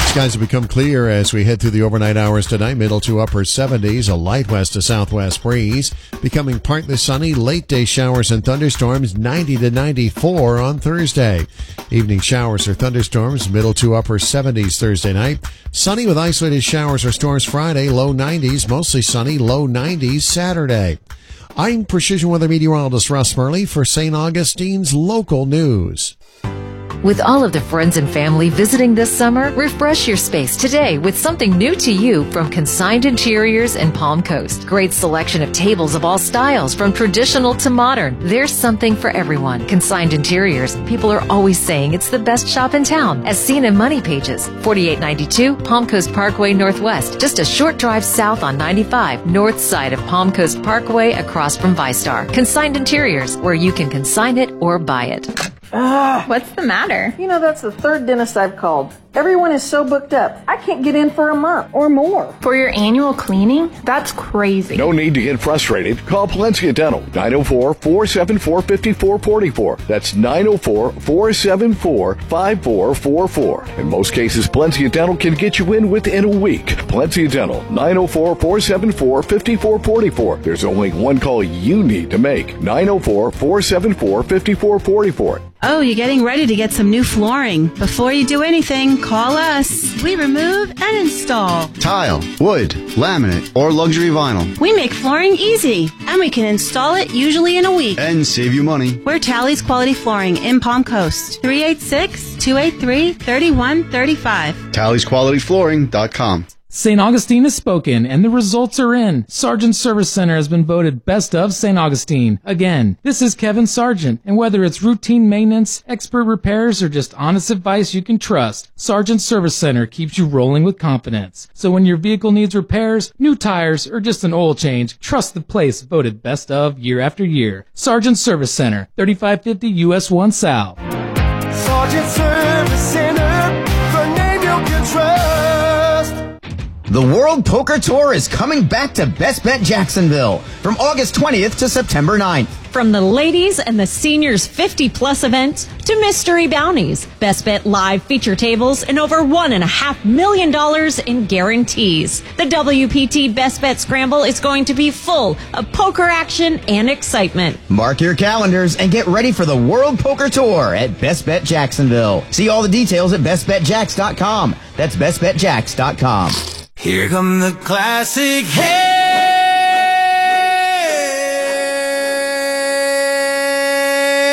Skies will become clear as we head through the overnight hours tonight. Middle to upper 70s, a light west to southwest breeze. Becoming partly sunny, late day showers and thunderstorms, 90 to 94 on Thursday. Evening showers or thunderstorms, middle to upper 70s Thursday night. Sunny with isolated showers or storms Friday, low 90s, mostly sunny, low 90s Saturday. I'm Precision Weather Meteorologist Russ Murley for St. Augustine's Local News. With all of the friends and family visiting this summer, refresh your space today with something new to you from Consigned Interiors and Palm Coast. Great selection of tables of all styles, from traditional to modern. There's something for everyone. Consigned Interiors. People are always saying it's the best shop in town, as seen in Money Pages. 4892 Palm Coast Parkway Northwest, just a short drive south on 95, north side of Palm Coast Parkway across from ViStar. Consigned Interiors, where you can consign it or buy it. What's the matter? You know, that's the third dentist I've called. Everyone is so booked up. I can't get in for a month or more. For your annual cleaning? That's crazy. No need to get frustrated. Call Palencia Dental, 904-474-5444. That's 904-474-5444. In most cases, Palencia Dental can get you in within a week. Palencia Dental, 904-474-5444. There's only one call you need to make, 904-474-5444. Oh, you're getting ready to get some new flooring. Before you do anything, call us. We remove and install tile, wood, laminate, or luxury vinyl. We make flooring easy, and we can install it usually in a week. And save you money. We're Tally's Quality Flooring in Palm Coast. 386-283-3135. TallysQualityFlooring.com. St. Augustine has spoken, and the results are in. Sargent Service Center has been voted Best of St. Augustine. Again, this is Kevin Sargent, and whether it's routine maintenance, expert repairs, or just honest advice you can trust, Sargent Service Center keeps you rolling with confidence. So when your vehicle needs repairs, new tires, or just an oil change, trust the place voted Best of year after year. Sargent Service Center, 3550 US 1 South. Sargent Service Center, the name you can trust. The World Poker Tour is coming back to Best Bet Jacksonville from August 20th to September 9th. From the ladies and the seniors 50-plus events to mystery bounties, Best Bet live feature tables, and over $1.5 million in guarantees. The WPT Best Bet Scramble is going to be full of poker action and excitement. Mark your calendars and get ready for the World Poker Tour at Best Bet Jacksonville. See all the details at bestbetjacks.com. That's bestbetjacks.com. Here come the classic hits.